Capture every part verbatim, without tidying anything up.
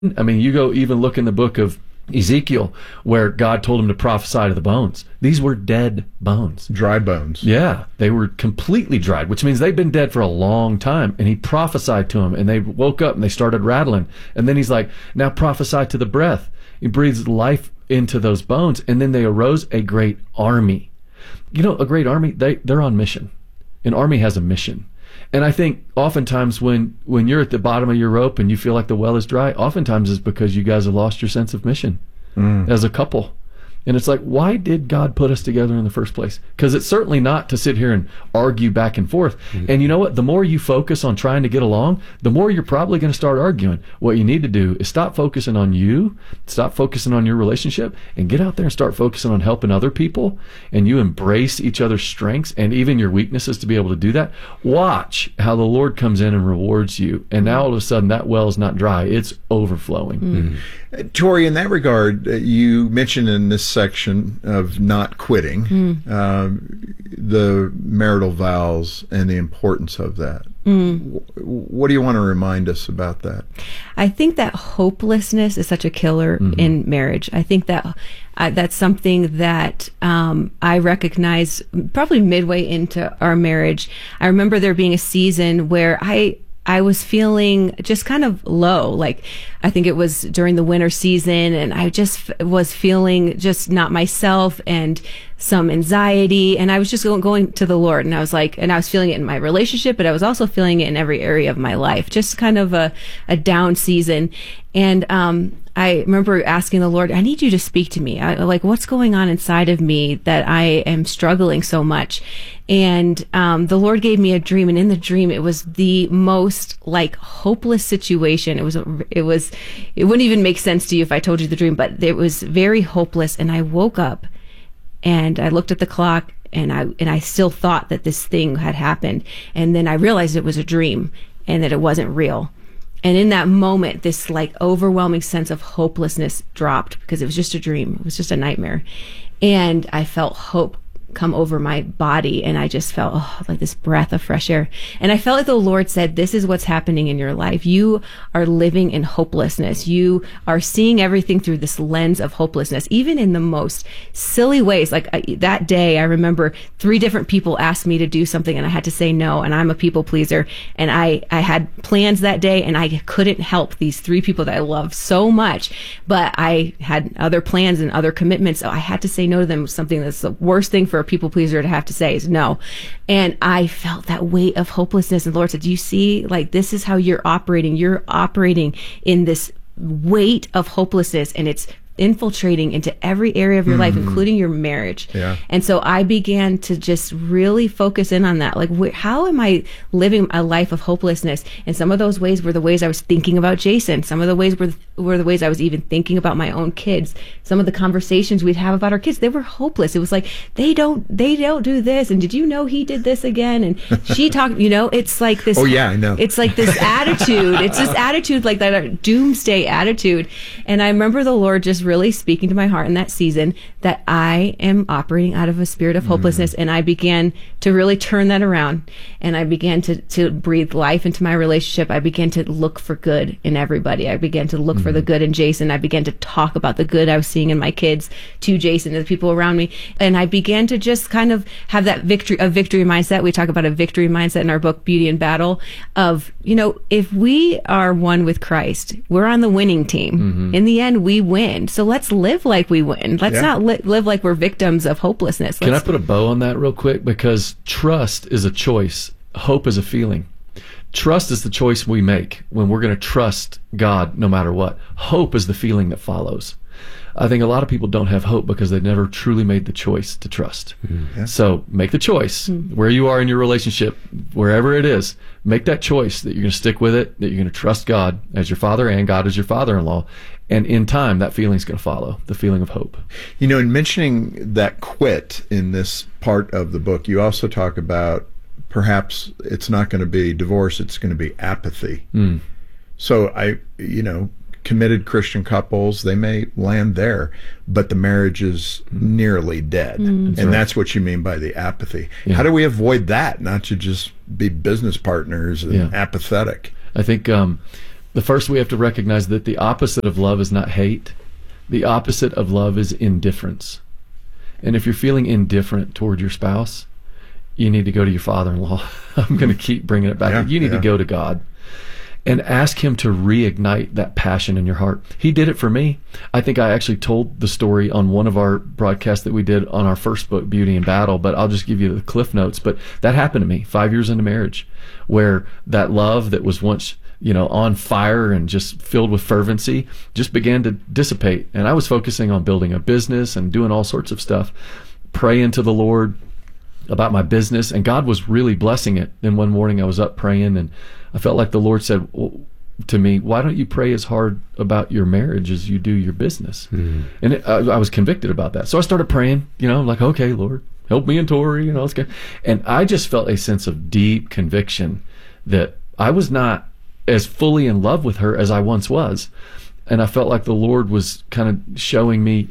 I mean, you go even look in the book of Ezekiel, where God told him to prophesy to the bones. These were dead bones. Dry bones. Yeah, they were completely dried, which means they've been dead for a long time. And he prophesied to them, and they woke up and they started rattling. And then he's like, now prophesy to the breath. He breathes life into those bones, and then they arose a great army. You know, a great army, they, they're on mission. An army has a mission. And I think oftentimes when, when you're at the bottom of your rope and you feel like the well is dry, oftentimes it's because you guys have lost your sense of mission mm. as a couple. And it's like, why did God put us together in the first place? Because it's certainly not to sit here and argue back and forth. Mm-hmm. And you know what? The more you focus on trying to get along, the more you're probably going to start arguing. What you need to do is stop focusing on you, stop focusing on your relationship, and get out there and start focusing on helping other people. And you embrace each other's strengths and even your weaknesses to be able to do that. Watch how the Lord comes in and rewards you. And now all of a sudden that well is not dry. It's overflowing. Mm-hmm. Uh, Tori, in that regard, uh, you mentioned in this section of not quitting mm. uh, the marital vows and the importance of that. Mm. W- what do you want to remind us about that? I think that hopelessness is such a killer mm-hmm. in marriage. I think that uh, that's something that um, I recognize probably midway into our marriage. I remember there being a season where I I was feeling just kind of low. Like, I think it was during the winter season, and I just f- was feeling just not myself and some anxiety. And I was just going to the Lord, and I was like, and I was feeling it in my relationship, but I was also feeling it in every area of my life, just kind of a, a down season. And, um, I remember asking the Lord, I need you to speak to me. I, like, what's going on inside of me that I am struggling so much? And um, the Lord gave me a dream, and in the dream, it was the most like hopeless situation. It was, a, it was, it wouldn't even make sense to you if I told you the dream, but it was very hopeless. And I woke up, and I looked at the clock, and I and I still thought that this thing had happened, and then I realized it was a dream and that it wasn't real. And in that moment, this like overwhelming sense of hopelessness dropped, because it was just a dream. It was just a nightmare. And I felt hope come over my body, and I just felt oh, like this breath of fresh air. And I felt like the Lord said, this is what's happening in your life. You are living in hopelessness. You are seeing everything through this lens of hopelessness, even in the most silly ways. Like I, that day, I remember three different people asked me to do something, and I had to say no, and I'm a people pleaser. And I, I had plans that day, and I couldn't help these three people that I love so much, but I had other plans and other commitments, so I had to say no to them. Something that's the worst thing for a people pleaser to have to say is no. And I felt that weight of hopelessness, and the Lord said, do you see, like, this is how you're operating. You're operating in this weight of hopelessness, and it's infiltrating into every area of your mm-hmm. life, including your marriage. Yeah. And so I began to just really focus in on that. Like, wh- how am I living a life of hopelessness? And some of those ways were the ways I was thinking about Jason. Some of the ways were, were the ways I was even thinking about my own kids. Some of the conversations we'd have about our kids, they were hopeless. It was like, they don't, they don't do this. And did you know he did this again? And she talked, you know, it's like this. Oh yeah, I know. It's like this attitude. It's this attitude, like that doomsday attitude. And I remember the Lord just really speaking to my heart in that season that I am operating out of a spirit of hopelessness. Mm. And I began to really turn that around. And I began to, to breathe life into my relationship. I began to look for good in everybody. I began to look mm. for the good in Jason. I began to talk about the good I was seeing in my kids to Jason and the people around me. And I began to just kind of have that victory, a victory mindset. We talk about a victory mindset in our book, Beauty in Battle, of, you know, if we are one with Christ, we're on the winning team. Mm-hmm. In the end, we win. So let's live like we win. Let's yeah. not li- live like we're victims of hopelessness. Let's Can I put a bow on that real quick? Because trust is a choice. Hope is a feeling. Trust is the choice we make when we're going to trust God no matter what. Hope is the feeling that follows. I think a lot of people don't have hope because they've never truly made the choice to trust. Mm-hmm. Yeah. So make the choice. Mm-hmm. Where you are in your relationship, wherever it is, make that choice that you're going to stick with it, that you're going to trust God as your father and God as your father-in-law. And in time, that feeling's going to follow, the feeling of hope. You know, in mentioning that quit in this part of the book, you also talk about perhaps it's not going to be divorce, it's going to be apathy. Mm. So I, you know, committed Christian couples, they may land there, but the marriage is mm. nearly dead. Mm. That's and right. That's what you mean by the apathy. Yeah. How do we avoid that, not to just be business partners and yeah. apathetic? I think um, The first, we have to recognize that the opposite of love is not hate. The opposite of love is indifference. And if you're feeling indifferent toward your spouse, you need to go to your father-in-law. I'm going to keep bringing it back. Yeah, you need yeah. to go to God and ask him to reignite that passion in your heart. He did it for me. I think I actually told the story on one of our broadcasts that we did on our first book, Beauty in Battle, but I'll just give you the cliff notes. But that happened to me five years into marriage, where that love that was once, you know, on fire and just filled with fervency just began to dissipate. And I was focusing on building a business and doing all sorts of stuff, praying to the Lord about my business, and God was really blessing it. Then one morning I was up praying, and I felt like the Lord said well, to me, why don't you pray as hard about your marriage as you do your business? Mm-hmm. And it, I, I was convicted about that. So I started praying, you know, like, okay, Lord, help me and Tori, you know, let's go. And I just felt a sense of deep conviction that I was not as fully in love with her as I once was. And I felt like the Lord was kind of showing me,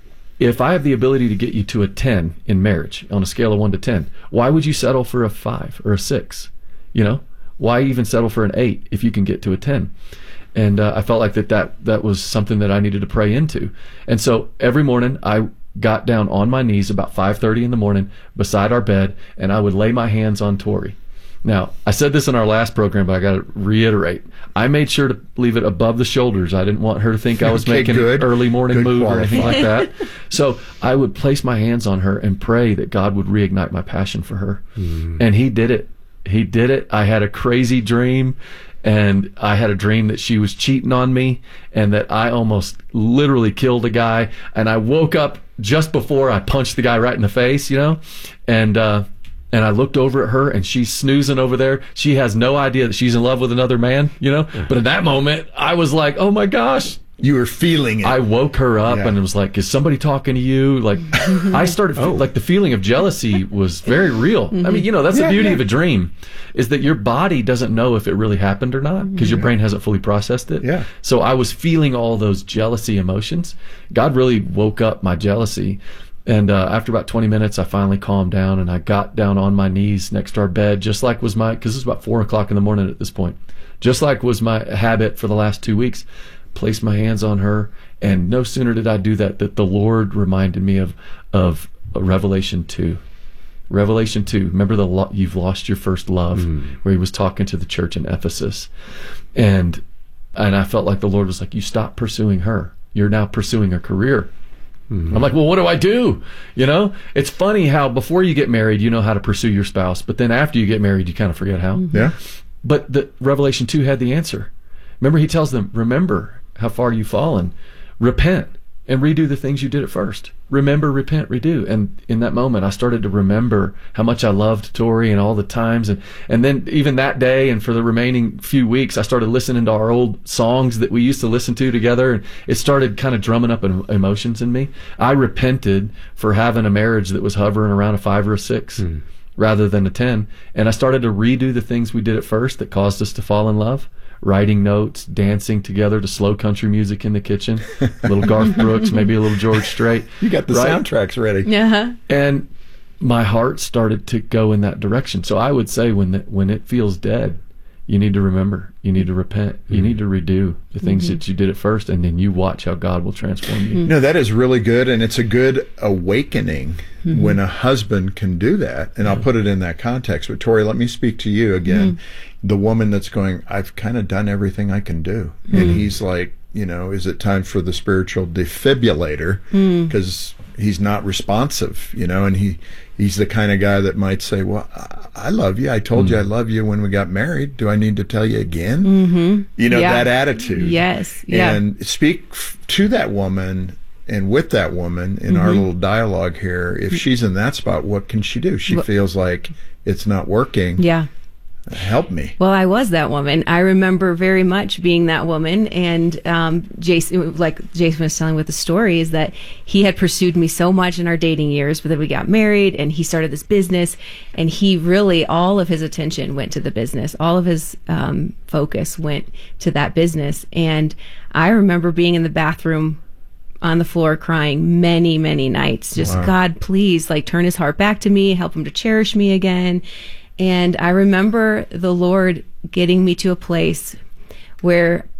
if I have the ability to get you to a ten in marriage on a scale of one to ten, why would you settle for a five or a six? You know, why even settle for an eight if you can get to a ten? And uh, I felt like that, that that was something that I needed to pray into. And so every morning I got down on my knees about five thirty in the morning beside our bed, and I would lay my hands on Tori. Now, I said this in our last program, but I got to reiterate. I made sure to leave it above the shoulders. I didn't want her to think I was Okay, making good. an early morning Good move quality. or anything like that. So I would place my hands on her and pray that God would reignite my passion for her. Mm. And he did it. He did it. I had a crazy dream, and I had a dream that she was cheating on me and that I almost literally killed a guy. And I woke up just before I punched the guy right in the face, you know, and, uh, And I looked over at her, and she's snoozing over there. She has no idea that she's in love with another man, you know? But in that moment, I was like, oh my gosh. You were feeling it. I woke her up Yeah. and it was like, is somebody talking to you? Like, I started, Oh. like, the feeling of jealousy was very real. I mean, you know, that's Yeah, the beauty yeah. of a dream, is that your body doesn't know if it really happened or not, because your brain hasn't fully processed it. Yeah. So I was feeling all those jealousy emotions. God really woke up my jealousy. And uh, after about twenty minutes, I finally calmed down, and I got down on my knees next to our bed, just like was my, because it was about four o'clock in the morning at this point, just like was my habit for the last two weeks, placed my hands on her, and no sooner did I do that, that the Lord reminded me of, of Revelation two. Revelation two, remember the lo- you've lost your first love, mm. where he was talking to the church in Ephesus. And, and I felt like the Lord was like, you stop pursuing her. You're now pursuing a career. Mm-hmm. I'm like, well, what do I do? You know, it's funny how before you get married, you know how to pursue your spouse, but then after you get married, you kind of forget how. Yeah. But the Revelation two had the answer. Remember, he tells them, remember how far you've fallen, repent, and redo the things you did at first. Remember, repent, redo. And in that moment, I started to remember how much I loved Tori and all the times. And, and then even that day and for the remaining few weeks, I started listening to our old songs that we used to listen to together. And it started kind of drumming up em- emotions in me. I repented for having a marriage that was hovering around a five or a six mm. rather than a ten. And I started to redo the things we did at first that caused us to fall in love. Writing notes, dancing together to slow country music in the kitchen, a little Garth Brooks, maybe a little George Strait. You got the right? soundtracks ready. Yeah. And my heart started to go in that direction. So I would say when the, when it feels dead, you need to remember, you need to repent, you mm-hmm. need to redo the things mm-hmm. that you did at first, and then you watch how God will transform you. Mm-hmm. No, that is really good, and it's a good awakening mm-hmm. when a husband can do that. And I'll put it in that context. But Tori, let me speak to you again. Mm-hmm. The woman that's going, I've kind of done everything I can do. Mm-hmm. And he's like, you know, is it time for the spiritual defibrillator? Because mm-hmm. he's not responsive, you know, and he he's the kind of guy that might say, well, I, I love you. I told mm-hmm. you I love you when we got married. Do I need to tell you again? Mm-hmm. You know, yeah. that attitude. Yes. Yeah. And speak f- to that woman and with that woman in mm-hmm. our little dialogue here. If she's in that spot, what can she do? She well, feels like it's not working. Yeah. Help me. Well, I was that woman. I remember very much being that woman. And um, Jason, like Jason was telling with the story, is that he had pursued me so much in our dating years, but then we got married and he started this business, and he really, all of his attention went to the business. All of his um, focus went to that business. And I remember being in the bathroom on the floor crying many, many nights. Just, wow. God, please, like, turn his heart back to me, help him to cherish me again. And I remember the Lord getting me to a place where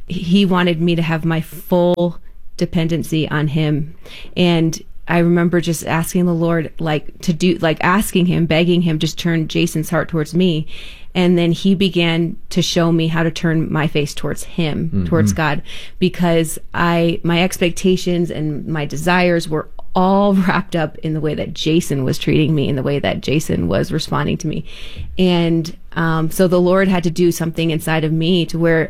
he wanted me to have my full dependency on him. And I remember just asking the Lord, like, to do, like, asking him, begging him, just turn Jason's heart towards me. And then he began to show me how to turn my face towards him, mm-hmm. towards God, because I, my expectations and my desires were all wrapped up in the way that Jason was treating me, in the way that Jason was responding to me. And um, so the Lord had to do something inside of me to where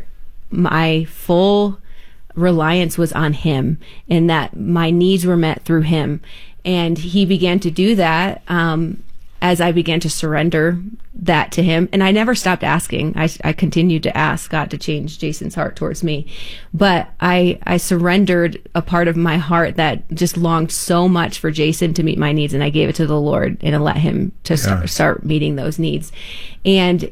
my full reliance was on him, and that my needs were met through him. And he began to do that um, as I began to surrender that to him. And I never stopped asking. I, I continued to ask God to change Jason's heart towards me. But I, I surrendered a part of my heart that just longed so much for Jason to meet my needs, and I gave it to the Lord and let him to yeah. start, start meeting those needs. And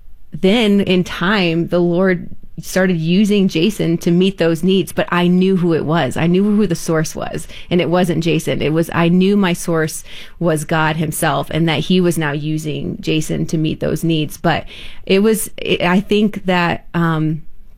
then in time, the Lord started using Jason to meet those needs, but I knew who it was. I knew who the source was, and it wasn't Jason. It was, I knew my source was God himself, and that he was now using Jason to meet those needs. But it was, it, I think that, um,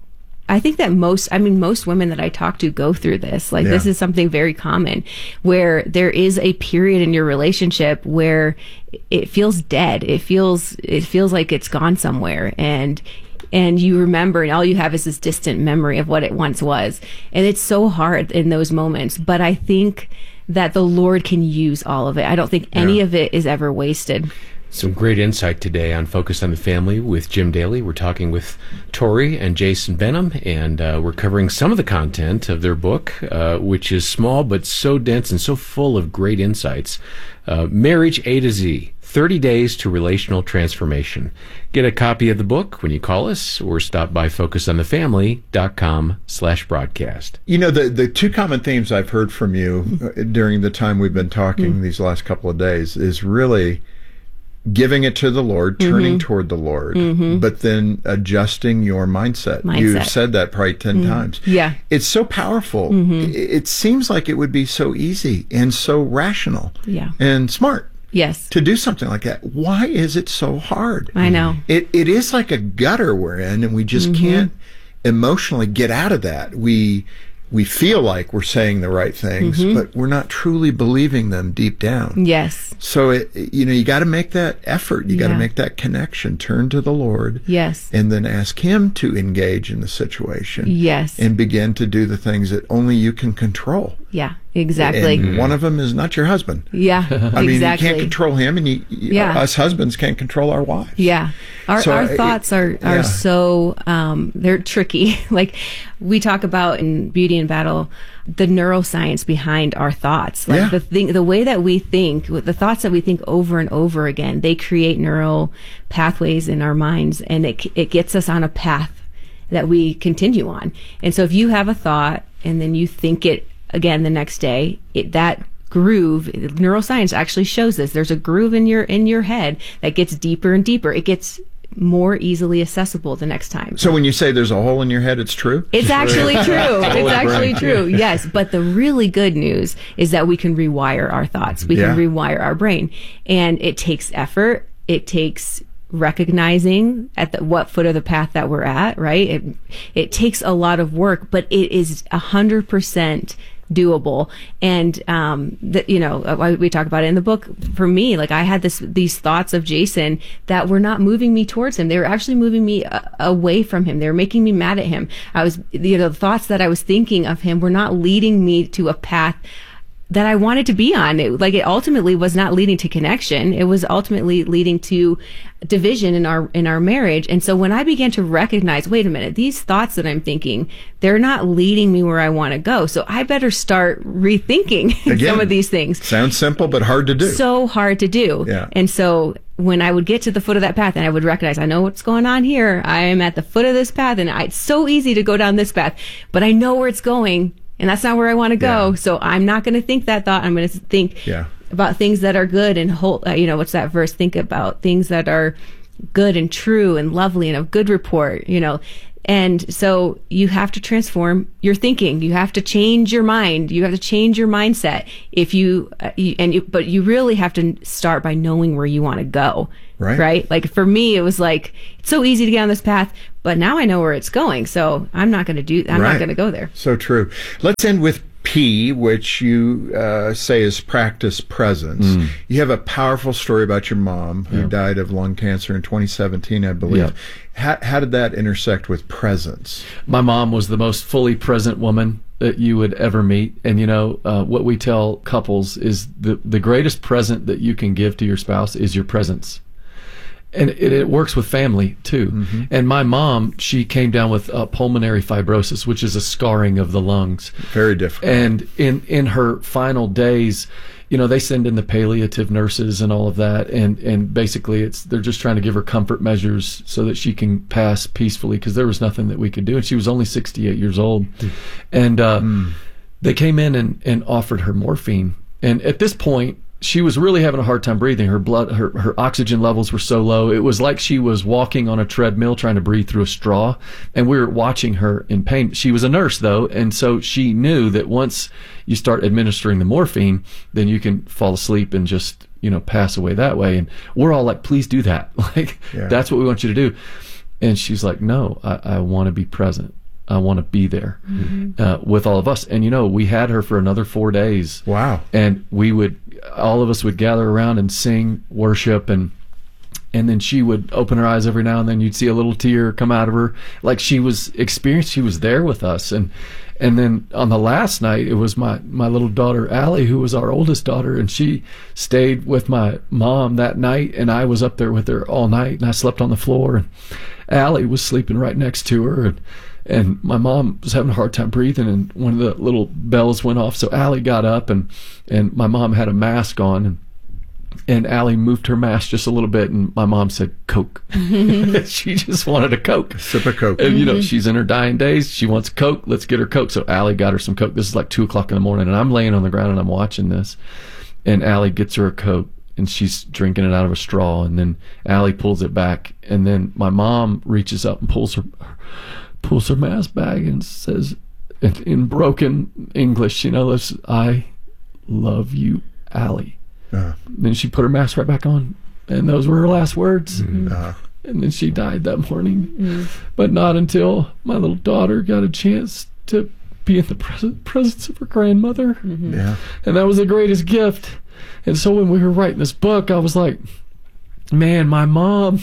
I think that most, I mean, most women that I talk to go through this. Like, yeah. this is something very common, where there is a period in your relationship where it feels dead. It feels, it feels like it's gone somewhere, and and you remember, and all you have is this distant memory of what it once was. And it's so hard in those moments. But I think that the Lord can use all of it. I don't think any yeah. of it is ever wasted. Some great insight today on Focus on the Family with Jim Daly. We're talking with Tori and Jason Benham, and uh, we're covering some of the content of their book, uh, which is small but so dense and so full of great insights. Uh, Marriage A to Z, thirty days to Relational Transformation. Get a copy of the book when you call us or stop by focusonthefamily.com slash broadcast. You know, the, the two common themes I've heard from you during the time we've been talking mm-hmm. these last couple of days is really giving it to the Lord, turning mm-hmm. toward the Lord, mm-hmm. but then adjusting your mindset. mindset. You've said that probably ten mm-hmm. times. Yeah. It's so powerful. Mm-hmm. It seems like it would be so easy and so rational yeah. and smart. Yes. To do something like that. Why is it so hard? I know. It It is like a gutter we're in, and we just mm-hmm. can't emotionally get out of that. We we feel like we're saying the right things, mm-hmm. but we're not truly believing them deep down. Yes. So, it, you know, you got to make that effort. You got to yeah. make that connection. Turn to the Lord. Yes. And then ask him to engage in the situation. Yes. And begin to do the things that only you can control. Yeah, exactly. And one of them is not your husband. Yeah, I mean, exactly. you can't control him, and you, yeah. us husbands can't control our wives. Yeah. Our, so our it, thoughts are, are yeah. so, um, they're tricky. Like we talk about in Beauty and Battle, the neuroscience behind our thoughts. Like yeah. the thing, the way that we think, the thoughts that we think over and over again, they create neural pathways in our minds, and it it gets us on a path that we continue on. And so if you have a thought and then you think it again the next day, it, that groove, neuroscience actually shows this. There's a groove in your in your head that gets deeper and deeper. It gets more easily accessible the next time. So when you say there's a hole in your head, it's true? It's actually true. It's actually true. Yes. But the really good news is that we can rewire our thoughts. We yeah. can rewire our brain. And it takes effort. It takes recognizing at the, what foot of the path that we're at, right? It, it takes a lot of work, but it is a hundred percent doable. And um that, you know, we talk about it in the book. For me, like I had this these thoughts of Jason that were not moving me towards him. They were actually moving me uh, away from him. They were making me mad at him. I was, you know, the thoughts that I was thinking of him were not leading me to a path that I wanted to be on. It, like it ultimately was not leading to connection. It was ultimately leading to division in our in our marriage. And so when I began to recognize, wait a minute, these thoughts that I'm thinking, they're not leading me where I want to go. So I better start rethinking Again, some of these things. Sounds simple, but hard to do. So hard to do. Yeah. And so when I would get to the foot of that path and I would recognize, I know what's going on here. I am at the foot of this path, and I, it's so easy to go down this path, but I know where it's going. And that's not where I want to go. Yeah. So I'm not going to think that thought. I'm going to think yeah. about things that are good and whole. Uh, you know, what's that verse? Think about things that are good and true and lovely and of good report. You know, And so you have to transform your thinking. You have to change your mind. You have to change your mindset. If you, uh, you and you, but you really have to start by knowing where you want to go. Right. Right. Like for me, it was like, it's so easy to get on this path, but now I know where it's going. So I'm not going to do, I'm Right. not going to go there. So true. Let's end with P, which you uh, say is practice presence. Mm. You have a powerful story about your mom who Yeah. died of lung cancer in twenty seventeen, I believe. Yeah. How, how did that intersect with presence? My mom was the most fully present woman that you would ever meet. And, you know, uh, what we tell couples is the, the greatest present that you can give to your spouse is your presence. And it, it works with family, too. Mm-hmm. And my mom, she came down with uh, pulmonary fibrosis, which is a scarring of the lungs. Very difficult. And in, in her final days, you know, they send in the palliative nurses and all of that. And, and basically, it's they're just trying to give her comfort measures so that she can pass peacefully, because there was nothing that we could do. And she was only sixty-eight years old. Mm. And uh, mm. they came in and, and offered her morphine. And at this point, she was really having a hard time breathing. Her blood, her, her oxygen levels were so low. It was like she was walking on a treadmill trying to breathe through a straw. And we were watching her in pain. She was a nurse, though, and so she knew that once you start administering the morphine, then you can fall asleep and just, you know, pass away that way. And we're all like, please do that. Like, yeah. That's what we want you to do. And she's like, no, I, I want to be present. I want to be there mm-hmm. uh, with all of us. And, you know, we had her for another four days. Wow. And we would, all of us would gather around and sing worship, and and then she would open her eyes every now and then. You'd see a little tear come out of her. Like she was experienced, she was there with us. And and then on the last night, it was my, my little daughter, Allie, who was our oldest daughter, and she stayed with my mom that night, and I was up there with her all night, and I slept on the floor, and Allie was sleeping right next to her, and And my mom was having a hard time breathing, and one of the little bells went off. So Allie got up, and, and my mom had a mask on, and and Allie moved her mask just a little bit, and my mom said, Coke. She just wanted a Coke. A sip of Coke. And, you know, she's in her dying days. She wants Coke. Let's get her Coke. So Allie got her some Coke. This is like two o'clock in the morning, and I'm laying on the ground, and I'm watching this. And Allie gets her a Coke, and she's drinking it out of a straw, and then Allie pulls it back, and then my mom reaches up and pulls her... pulls her mask back and says in broken English, you know, this, I love you, Allie. Uh-huh. Then she put her mask right back on, and those were her last words. Mm-hmm. Uh-huh. And then she died that morning. Mm-hmm. But not until my little daughter got a chance to be in the pres- presence of her grandmother. Mm-hmm. Yeah. And that was the greatest gift. And so when we were writing this book, I was like, man, my mom...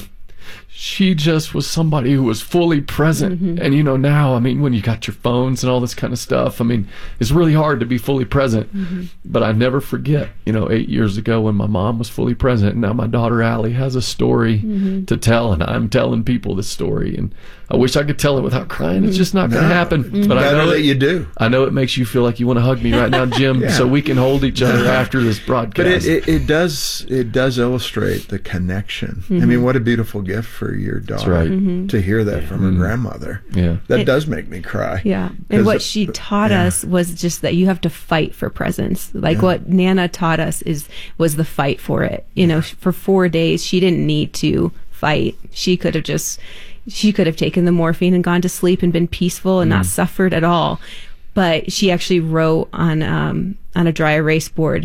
she just was somebody who was fully present. Mm-hmm. And, you know, now, I mean, when you got your phones and all this kind of stuff, I mean, it's really hard to be fully present. Mm-hmm. But I never forget, you know, eight years ago when my mom was fully present. And now my daughter, Allie, has a story mm-hmm. to tell. And I'm telling people this story. And I wish I could tell it without crying. It's just not going to no. happen. Mm-hmm. But I know that it, you do. I know it makes you feel like you want to hug me right now, Jim, yeah. so we can hold each other after this broadcast. But it, it, it does it does illustrate the connection. Mm-hmm. I mean, what a beautiful gift for your daughter. That's right. Mm-hmm. To hear that yeah. from her mm-hmm. grandmother. Yeah. That it, does make me cry. Yeah. And what she taught yeah. us was just that you have to fight for presence. Like yeah. what Nana taught us is was the fight for it. You know, for four days she didn't need to fight. She could have just she could have taken the morphine and gone to sleep and been peaceful and mm. not suffered at all. But she actually wrote on um on a dry erase board,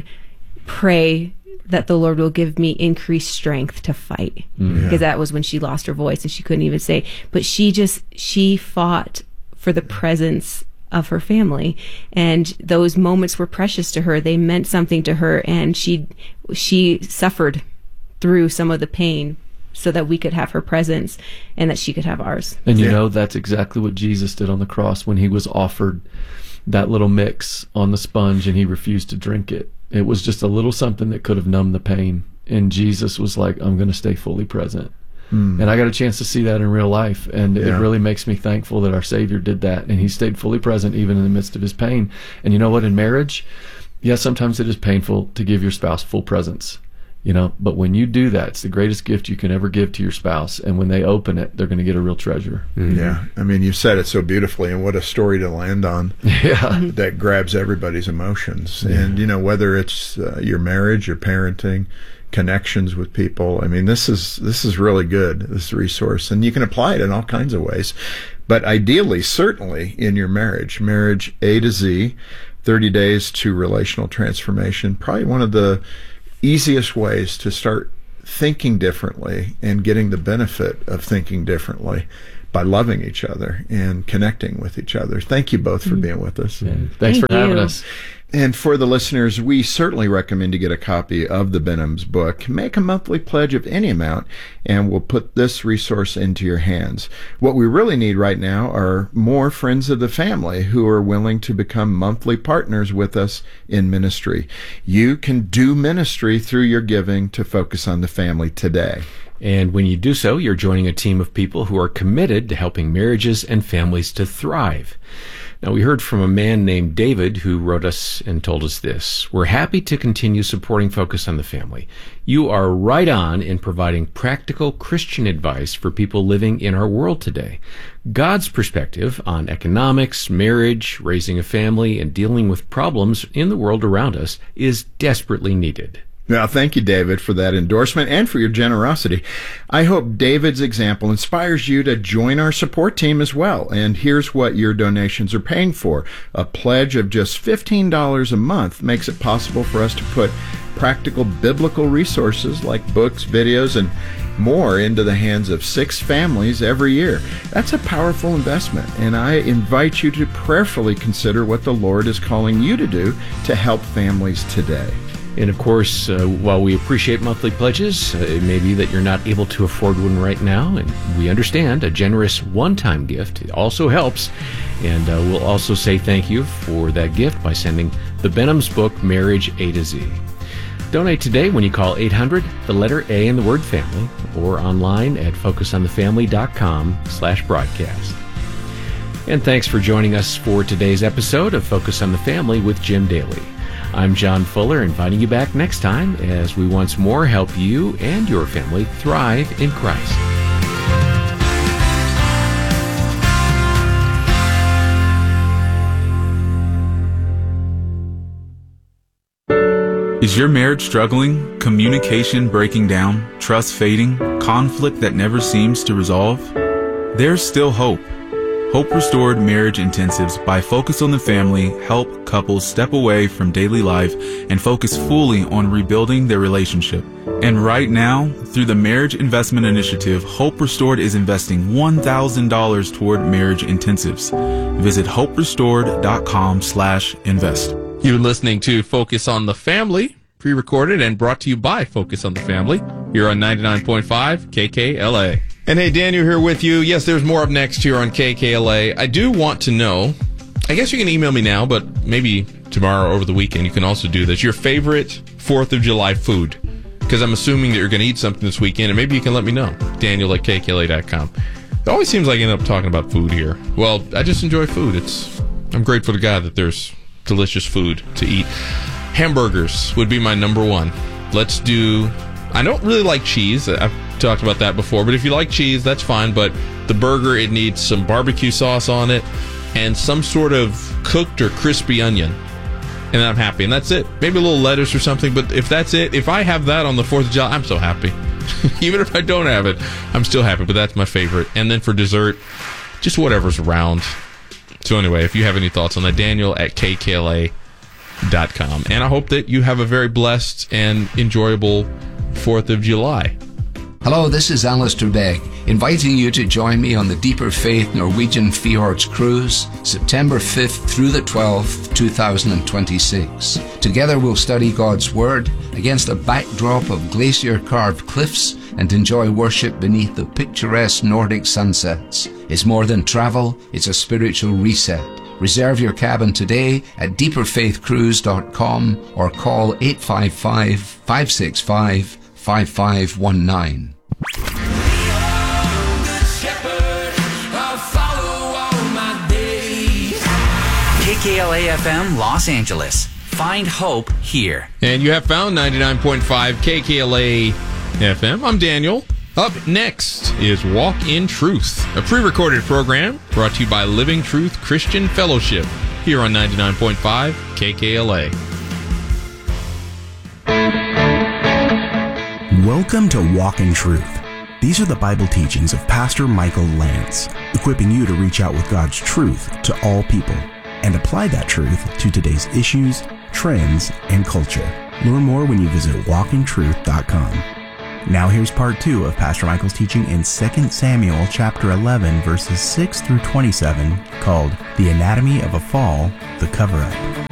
pray that the Lord will give me increased strength to fight. Mm. Because that was when she lost her voice and she couldn't even say. But she just, she fought for the presence of her family. And those moments were precious to her. They meant something to her. And she, she suffered through some of the pain so that we could have her presence and that she could have ours. And you yeah. know, that's exactly what Jesus did on the cross when he was offered that little mix on the sponge and he refused to drink it. It was just a little something that could have numbed the pain. And Jesus was like, I'm going to stay fully present. Mm. And I got a chance to see that in real life. And yeah. it really makes me thankful that our Savior did that. And he stayed fully present even in the midst of his pain. And you know what? In marriage, yes, sometimes it is painful to give your spouse full presence. You know, but when you do that, it's the greatest gift you can ever give to your spouse. And when they open it, they're going to get a real treasure. Mm-hmm. Yeah. I mean, you said it so beautifully, and what a story to land on. Yeah. That grabs everybody's emotions. Yeah. And, you know, whether it's uh, your marriage, your parenting, connections with people. I mean, this is this is really good, this resource. And you can apply it in all kinds of ways. but ideally, certainly in your marriage, marriage A to Z, thirty days to relational transformation, probably one of the easiest ways to start thinking differently and getting the benefit of thinking differently by loving each other and connecting with each other. Thank you both for being with us. Yeah. Thanks Thank for having you. us. And for the listeners, we certainly recommend you get a copy of the Benham's book. Make a monthly pledge of any amount, and we'll put this resource into your hands. What we really need right now are more friends of the family who are willing to become monthly partners with us in ministry. You can do ministry through your giving to Focus on the Family today. And when you do so, you're joining a team of people who are committed to helping marriages and families to thrive. Now, we heard from a man named David who wrote us and told us this. We're happy to continue supporting Focus on the Family. You are right on in providing practical Christian advice for people living in our world today. God's perspective on economics, marriage, raising a family, and dealing with problems in the world around us is desperately needed. Now, thank you, David, for that endorsement and for your generosity. I hope David's example inspires you to join our support team as well. And here's what your donations are paying for. A pledge of just fifteen dollars a month makes it possible for us to put practical biblical resources like books, videos, and more into the hands of six families every year. That's a powerful investment, and I invite you to prayerfully consider what the Lord is calling you to do to help families today. And of course, uh, while we appreciate monthly pledges, uh, it may be that you're not able to afford one right now, and we understand a generous one-time gift also helps. And uh, we'll also say thank you for that gift by sending the Benham's book, Marriage A to Z. Donate today when you call eight hundred, the letter A, and the word family, or online at focusonthefamily.com slash broadcast. And thanks for joining us for today's episode of Focus on the Family with Jim Daly. I'm John Fuller, inviting you back next time as we once more help you and your family thrive in Christ. Is your marriage struggling? Communication breaking down? Trust fading? Conflict that never seems to resolve? There's still hope. Hope Restored Marriage Intensives by Focus on the Family help couples step away from daily life and focus fully on rebuilding their relationship. And right now, through the Marriage Investment Initiative, Hope Restored is investing one thousand dollars toward marriage intensives. Visit hope restored dot com slash invest. You're listening to Focus on the Family, pre-recorded and brought to you by Focus on the Family, here on ninety-nine point five K K L A. And hey, Daniel here with you. Yes, there's more up next here on K K L A. I do want to know, I guess you can email me now, but maybe tomorrow or over the weekend you can also do this, your favorite fourth of July food. Because I'm assuming that you're going to eat something this weekend, and maybe you can let me know. Daniel at K K L A dot com. It always seems like I end up talking about food here. Well, I just enjoy food. It's I'm grateful to God that there's delicious food to eat. Hamburgers would be my number one. Let's do... I don't really like cheese. I've talked about that before, but if you like cheese, that's fine. But the burger, it needs some barbecue sauce on it and some sort of cooked or crispy onion. And I'm happy. And that's it. Maybe a little lettuce or something. But if that's it, if I have that on the fourth of July, I'm so happy. Even if I don't have it, I'm still happy. But that's my favorite. And then for dessert, just whatever's around. So anyway, if you have any thoughts on that, Daniel at K K L A dot com. And I hope that you have a very blessed and enjoyable fourth of July. Hello, this is Alistair Begg, inviting you to join me on the Deeper Faith Norwegian Fjords Cruise, September fifth through the twelfth, two thousand twenty-six. Together we'll study God's Word against a backdrop of glacier-carved cliffs and enjoy worship beneath the picturesque Nordic sunsets. It's more than travel, it's a spiritual reset. Reserve your cabin today at deeper faith cruise dot com or call eight five five, five six five, five five one nine. K K L A F M Los Angeles. Find hope here. And you have found ninety-nine point five K K L A F M. I'm Daniel. Up next is Walk in Truth, a pre-recorded program brought to you by Living Truth Christian Fellowship here on ninety-nine point five K K L A. Welcome to Walk in Truth, These are the Bible teachings of Pastor Michael Lance, equipping you to reach out with God's truth to all people and apply that truth to today's issues, trends, and culture. Learn more when you visit walk in truth dot com. Now here's part two of Pastor Michael's teaching in Second Samuel chapter eleven, verses six through twenty-seven, called The Anatomy of a Fall, the Cover-Up.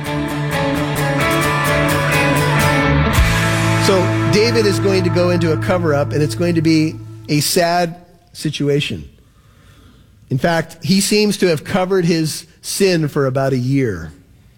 So David is going to go into a cover-up, and it's going to be a sad situation. In fact, he seems to have covered his sin for about a year.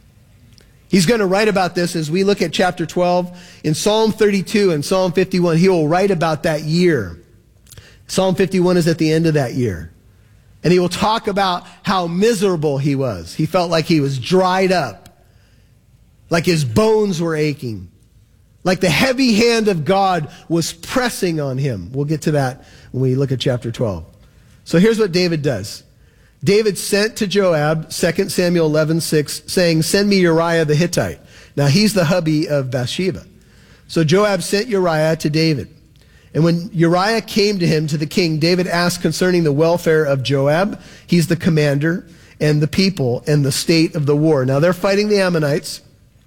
He's going to write about this as we look at chapter twelve. In Psalm thirty-two and Psalm fifty-one, he will write about that year. Psalm fifty-one is at the end of that year. And he will talk about how miserable he was. He felt like he was dried up, like his bones were aching, like the heavy hand of God was pressing on him. We'll get to that when we look at chapter twelve. So here's what David does. David sent to Joab, Second Samuel eleven six, saying, "Send me Uriah the Hittite." Now he's the hubby of Bathsheba. So Joab sent Uriah to David. And when Uriah came to him, to the king, David asked concerning the welfare of Joab. He's the commander, and the people, and the state of the war. Now they're fighting the Ammonites.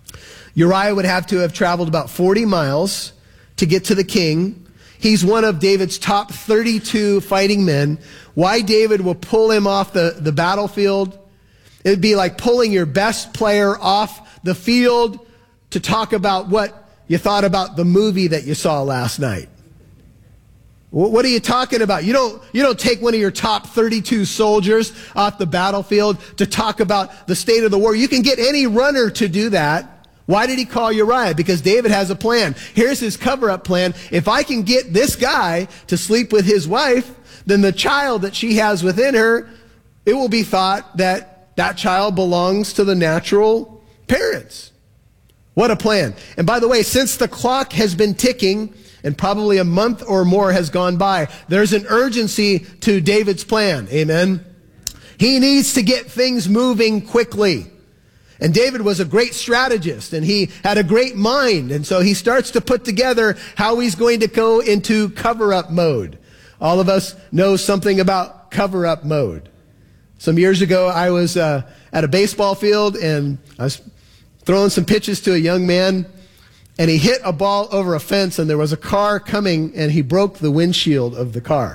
Uriah would have to have traveled about forty miles to get to the king. He's one of David's top thirty-two fighting men. Why David will pull him off the, the battlefield? It'd be like pulling your best player off the field to talk about what you thought about the movie that you saw last night. What are you talking about? You don't, you don't take one of your top thirty-two soldiers off the battlefield to talk about the state of the war. You can get any runner to do that. Why did he call Uriah? Because David has a plan. Here's his cover-up plan. If I can get this guy to sleep with his wife, then the child that she has within her, it will be thought that that child belongs to the natural parents. What a plan. And by the way, since the clock has been ticking, and probably a month or more has gone by, there's an urgency to David's plan. Amen? He needs to get things moving quickly. And David was a great strategist, and he had a great mind. And so he starts to put together how he's going to go into cover-up mode. All of us know something about cover-up mode. Some years ago, I was uh, at a baseball field, and I was throwing some pitches to a young man, and he hit a ball over a fence, and there was a car coming, and he broke the windshield of the car.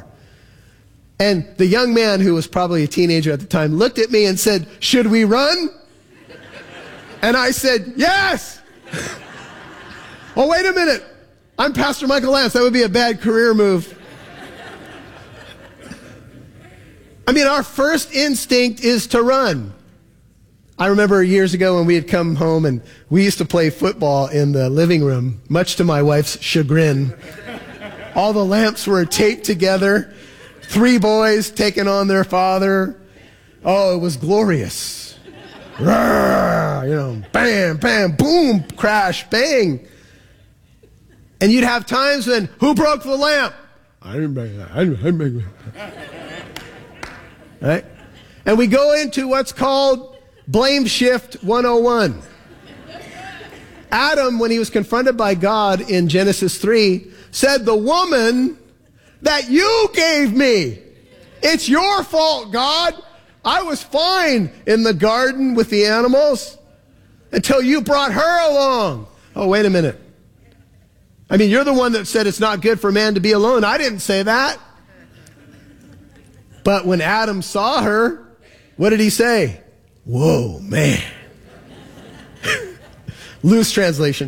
And the young man, who was probably a teenager at the time, looked at me and said, "Should we run?" And I said, "Yes." "Oh, wait a minute. I'm Pastor Michael Lance. That would be a bad career move." I mean, our first instinct is to run. I remember years ago when we had come home and we used to play football in the living room, much to my wife's chagrin. All the lamps were taped together. Three boys taking on their father. Oh, it was glorious. Rawr, you know, bam, bam, boom, crash, bang. And you'd have times when, who broke the lamp? I didn't break that. I didn't break that. Right? And we go into what's called blame shift one oh one. Adam, when he was confronted by God in Genesis three, said, "The woman that you gave me, it's your fault, God. I was fine in the garden with the animals until you brought her along." Oh, wait a minute. I mean, you're the one that said it's not good for man to be alone. I didn't say that. But when Adam saw her, what did he say? "Whoa, man." Loose translation.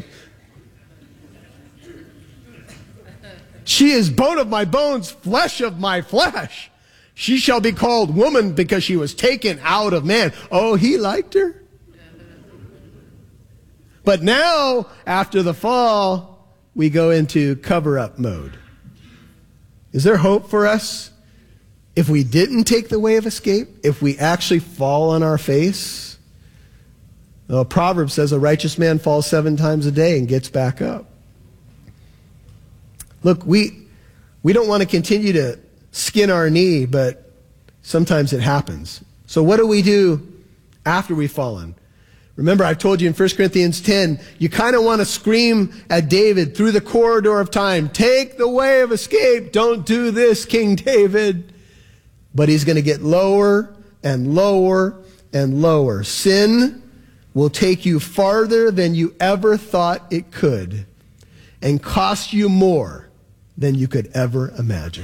"She is bone of my bones, flesh of my flesh. She shall be called woman because she was taken out of man." Oh, he liked her. But now, after the fall, we go into cover-up mode. Is there hope for us if we didn't take the way of escape? If we actually fall on our face? Well, Proverbs says a righteous man falls seven times a day and gets back up. Look, we, we don't want to continue to skin our knee, but sometimes it happens. So what do we do after we've fallen? Remember, I've told you in First Corinthians ten, you kind of want to scream at David through the corridor of time, take the way of escape. Don't do this, King David. But he's going to get lower and lower and lower. Sin will take you farther than you ever thought it could and cost you more than you could ever imagine.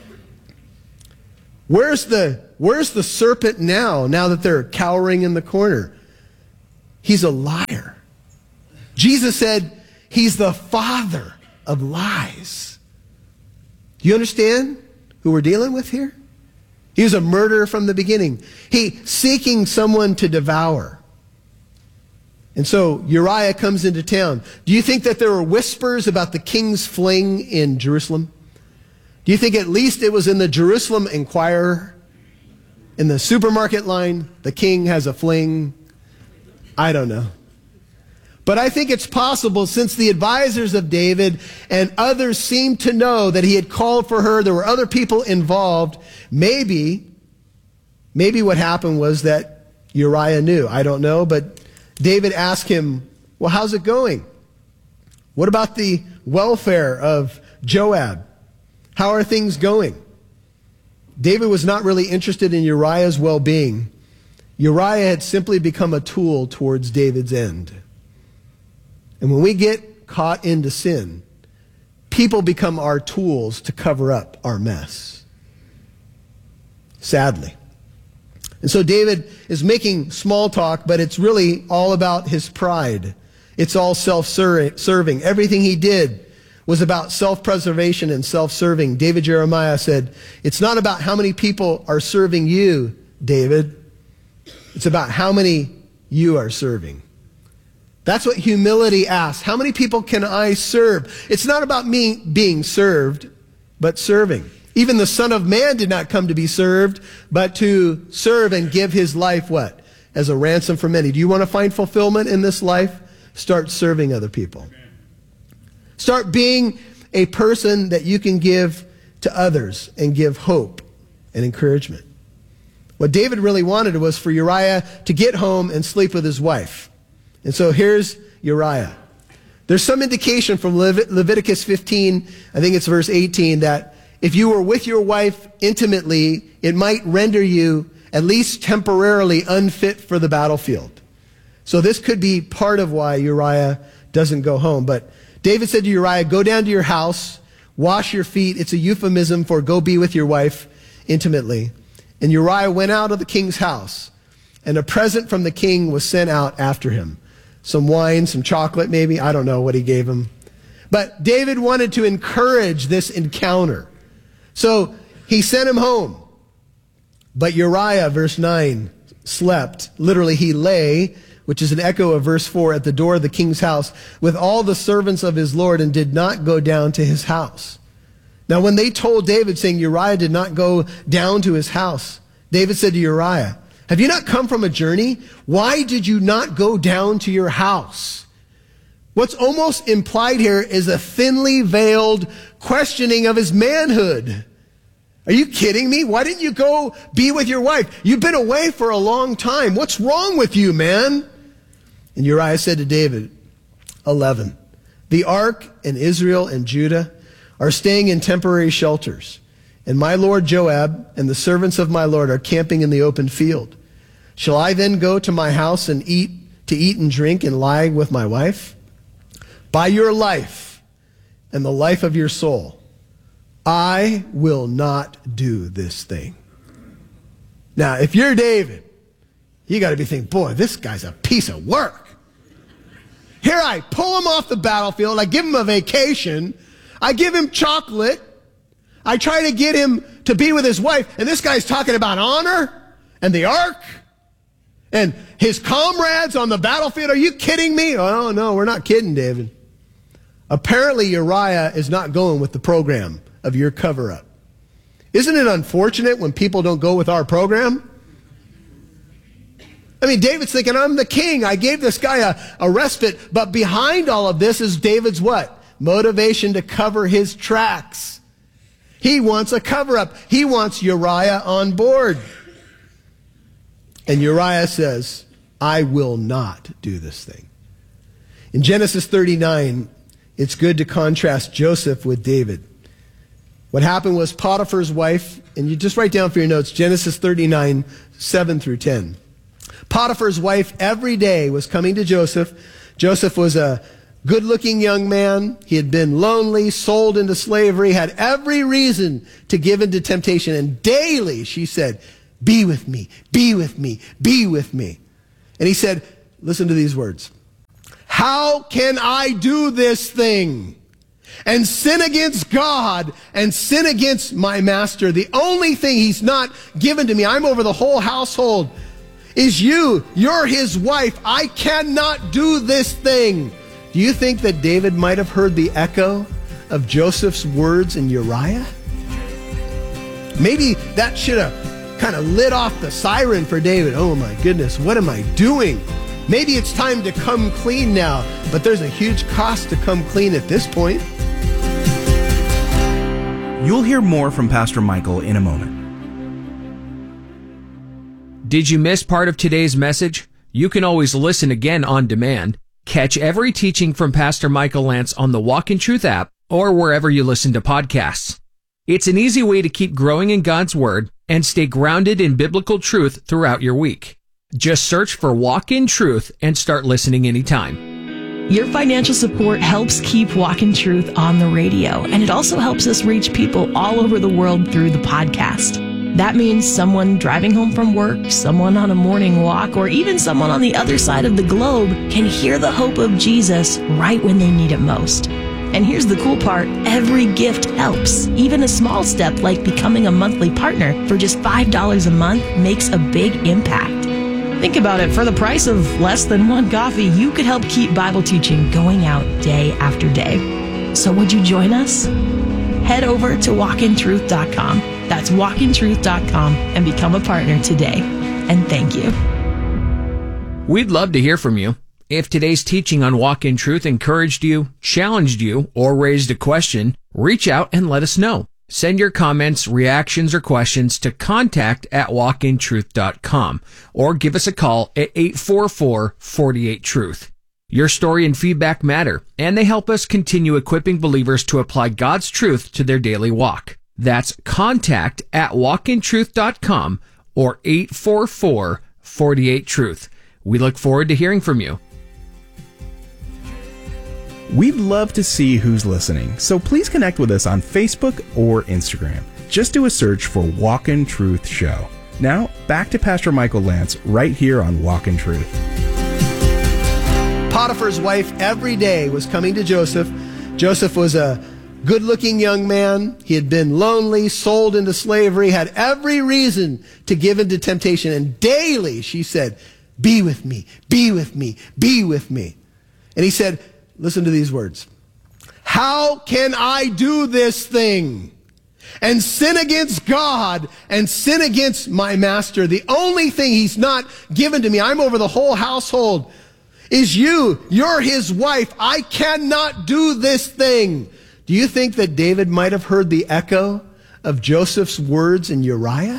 Where's the, where's the serpent now, now that they're cowering in the corner? He's a liar. Jesus said he's the father of lies. Do you understand who we're dealing with here? He was a murderer from the beginning. He seeking someone to devour. And so Uriah comes into town. Do you think that there were whispers about the king's fling in Jerusalem? Do you think at least it was in the Jerusalem Inquirer? In the supermarket line, the king has a fling? I don't know. But I think it's possible, since the advisors of David and others seemed to know that he had called for her, there were other people involved, maybe, maybe what happened was that Uriah knew. I don't know, but David asked him, well, how's it going? What about the welfare of Joab? How are things going? David was not really interested in Uriah's well-being. Uriah had simply become a tool towards David's end. And when we get caught into sin, people become our tools to cover up our mess. Sadly. And so David is making small talk, but it's really all about his pride. It's all self-serving. Everything he did was about self-preservation and self-serving. David Jeremiah said, it's not about how many people are serving you, David. It's about how many you are serving. That's what humility asks. How many people can I serve? It's not about me being served, but serving. Even the Son of Man did not come to be served, but to serve and give his life what? As a ransom for many. Do you want to find fulfillment in this life? Start serving other people. Start being a person that you can give to others and give hope and encouragement. What David really wanted was for Uriah to get home and sleep with his wife. And so here's Uriah. There's some indication from Levit- Leviticus fifteen, I think it's verse eighteen, that if you were with your wife intimately, it might render you at least temporarily unfit for the battlefield. So this could be part of why Uriah doesn't go home. But David said to Uriah, go down to your house, wash your feet. It's a euphemism for go be with your wife intimately. And Uriah went out of the king's house, and a present from the king was sent out after him. Some wine, some chocolate maybe. I don't know what he gave him. But David wanted to encourage this encounter. So he sent him home. But Uriah, verse nine, slept. Literally, he lay, which is an echo of verse four, at the door of the king's house with all the servants of his Lord, and did not go down to his house. Now, when they told David, saying Uriah did not go down to his house, David said to Uriah, have you not come from a journey? Why did you not go down to your house? What's almost implied here is a thinly veiled questioning of his manhood. Are you kidding me? Why didn't you go be with your wife? You've been away for a long time. What's wrong with you, man? And Uriah said to David, eleven, the ark and Israel and Judah are staying in temporary shelters, and my lord Joab and the servants of my lord are camping in the open field. Shall I then go to my house and eat, to eat and drink and lie with my wife? By your life and the life of your soul, I will not do this thing. Now, if you're David, you got to be thinking, boy, this guy's a piece of work. Here I pull him off the battlefield. I give him a vacation. I give him chocolate. I try to get him to be with his wife. And this guy's talking about honor and the ark and his comrades on the battlefield. Are you kidding me? Oh, no, we're not kidding, David. Apparently, Uriah is not going with the program of your cover-up. Isn't it unfortunate when people don't go with our program? I mean, David's thinking, I'm the king. I gave this guy a, a respite. But behind all of this is David's what? Motivation to cover his tracks. He wants a cover-up. He wants Uriah on board. And Uriah says, I will not do this thing. In Genesis thirty-nine, it's good to contrast Joseph with David. What happened was Potiphar's wife, and you just write down for your notes, Genesis thirty-nine, seven through ten. Potiphar's wife every day was coming to Joseph. Joseph was a good-looking young man. He had been lonely, sold into slavery, had every reason to give in to temptation. And daily she said, be with me, be with me, be with me. And he said, listen to these words. How can I do this thing and sin against God and sin against my master? The only thing he's not given to me, I'm over the whole household, is you. You're his wife. I cannot do this thing. Do you think that David might have heard the echo of Joseph's words in Uriah? Maybe that should have kind of lit off the siren for David. Oh my goodness, what am I doing? Maybe it's time to come clean now, but there's a huge cost to come clean at this point. You'll hear more from Pastor Michael in a moment. Did you miss part of today's message? You can always listen again on demand. Catch every teaching from Pastor Michael Lantz on the Walk in Truth app or wherever you listen to podcasts. It's an easy way to keep growing in God's Word and stay grounded in biblical truth throughout your week. Just search for Walk in Truth and start listening anytime. Your financial support helps keep Walk in Truth on the radio, and it also helps us reach people all over the world through the podcast. That means someone driving home from work, someone on a morning walk, or even someone on the other side of the globe can hear the hope of Jesus right when they need it most. And here's the cool part, every gift helps. Even a small step like becoming a monthly partner for just five dollars a month makes a big impact. Think about it, for the price of less than one coffee, you could help keep Bible teaching going out day after day. So would you join us? Head over to walk in truth dot com. That's walk in truth dot com and become a partner today. And thank you. We'd love to hear from you. If today's teaching on Walk in Truth encouraged you, challenged you, or raised a question, reach out and let us know. Send your comments, reactions, or questions to contact at walk in truth dot com or give us a call at eight four four, four eight, truth. Your story and feedback matter, and they help us continue equipping believers to apply God's truth to their daily walk. That's contact at walk in truth dot com or eight four four, four eight, truth. We look forward to hearing from you. We'd love to see who's listening, so please connect with us on Facebook or Instagram. Just do a search for Walk in Truth Show. Now, back to Pastor Michael Lantz right here on Walk in Truth. Potiphar's wife every day was coming to Joseph. Joseph was a good-looking young man. He had been lonely, sold into slavery, had every reason to give in to temptation. And daily she said, be with me, be with me, be with me. And he said, listen to these words. How can I do this thing and sin against God and sin against my master? The only thing he's not given to me, I'm over the whole household, is you. You're his wife. I cannot do this thing. Do you think that David might have heard the echo of Joseph's words in Uriah?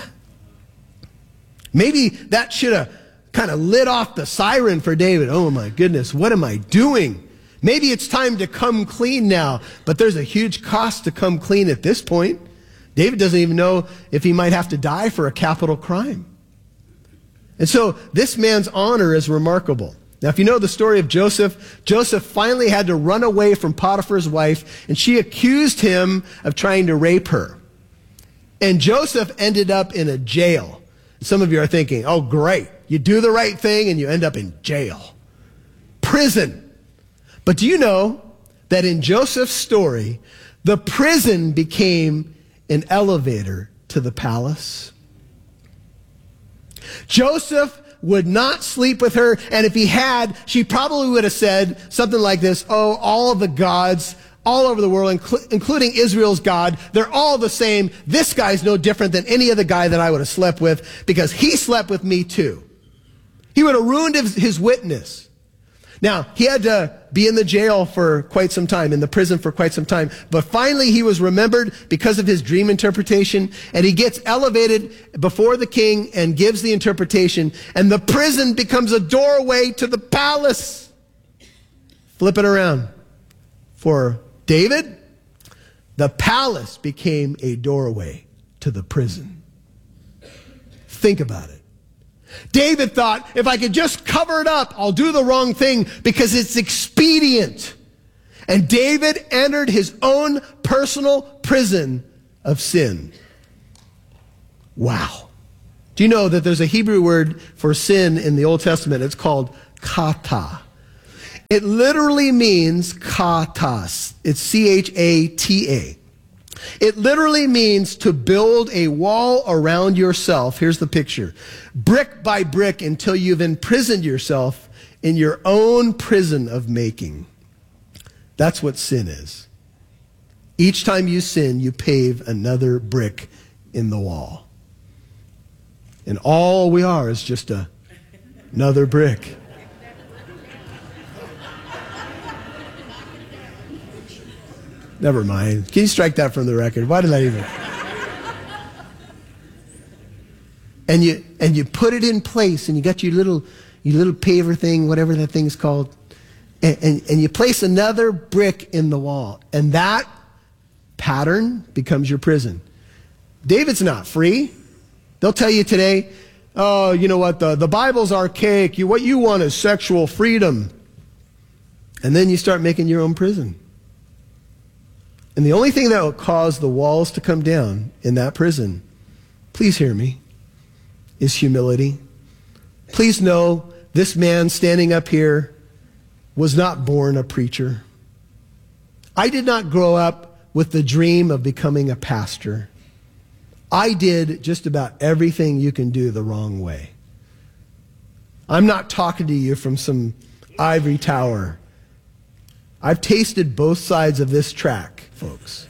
Maybe that should have kind of lit off the siren for David. Oh my goodness, what am I doing? Maybe it's time to come clean now, but there's a huge cost to come clean at this point. David doesn't even know if he might have to die for a capital crime. And so this man's honor is remarkable. Now, if you know the story of Joseph, Joseph finally had to run away from Potiphar's wife, and she accused him of trying to rape her. And Joseph ended up in a jail. Some of you are thinking, oh, great. You do the right thing, and you end up in jail. Prison. But do you know that in Joseph's story, the prison became an elevator to the palace? Joseph would not sleep with her, and if he had, she probably would have said something like this, oh, all of the gods all over the world, incl- including Israel's God, they're all the same. This guy's no different than any other guy that I would have slept with because he slept with me too. He would have ruined his, his witness. Now, he had to be in the jail for quite some time, in the prison for quite some time. But finally, he was remembered because of his dream interpretation. And he gets elevated before the king and gives the interpretation. And the prison becomes a doorway to the palace. Flip it around. For David, the palace became a doorway to the prison. Think about it. David thought, if I could just cover it up, I'll do the wrong thing because it's expedient. And David entered his own personal prison of sin. Wow. Do you know that there's a Hebrew word for sin in the Old Testament? It's called kata. It literally means katas. It's C H A T A. It literally means to build a wall around yourself. Here's the picture. Brick by brick until you've imprisoned yourself in your own prison of making. That's what sin is. Each time you sin, you pave another brick in the wall. And all we are is just a, another brick. Never mind. Can you strike that from the record? Why did I even? And you and you put it in place, and you got your little your little paver thing, whatever that thing's called, and, and, and you place another brick in the wall, and that pattern becomes your prison. David's not free. They'll tell you today, oh, you know what, the, the Bible's archaic. You, what you want is sexual freedom. And then you start making your own prison. And the only thing that will cause the walls to come down in that prison, please hear me, is humility. Please know this man standing up here was not born a preacher. I did not grow up with the dream of becoming a pastor. I did just about everything you can do the wrong way. I'm not talking to you from some ivory tower. I've tasted both sides of this track, folks.